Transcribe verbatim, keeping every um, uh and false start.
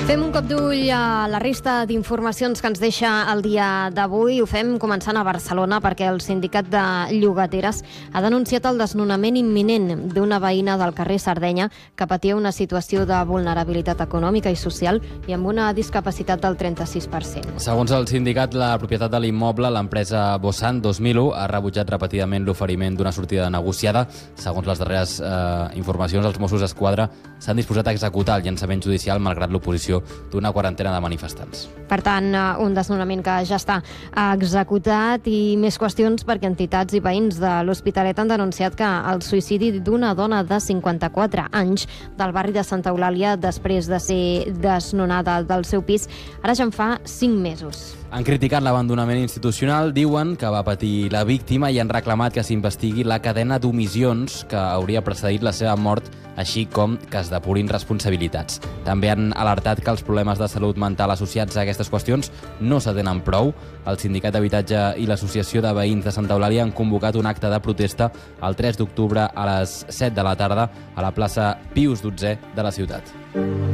Fem un cop d'ull a la resta d'informacions que ens deixa el dia d'avui. Ho fem començant a Barcelona perquè el sindicat de llogateres ha denunciat el desnonament imminent d'una veïna del carrer Sardenya que patia una situació de vulnerabilitat econòmica i social i amb una discapacitat del trenta-sis per cent. Segons el sindicat, la propietat de l'immoble, l'empresa Bossant dos mil u, ha rebutjat repetidament l'oferiment d'una sortida negociada. Segons les darreres eh, informacions, els Mossos d'Esquadra s'han disposat a executar el llançament judicial malgrat l'oposició d'una quarantena de manifestants. Per tant, un desnonament que ja està executat i més qüestions perquè entitats i veïns de l'Hospitalet han denunciat que el suïcidi d'una dona de cinquanta-quatre anys del barri de Santa Eulàlia després de ser desnonada del seu pis ara ja en fa cinc mesos. Han criticat l'abandonament institucional, diuen que va patir la víctima i han reclamat que s'investigui la cadena d'omissions que hauria precedit la seva mort, així com que es depurin responsabilitats. També han alertat que els problemes de salut mental associats a aquestes qüestions no s'atenen prou. El Sindicat d'Habitatge i l'Associació de Veïns de Santa Eulàlia han convocat un acte de protesta el tres d'octubre a les set de la tarda a la plaça Pius dotzè de la ciutat.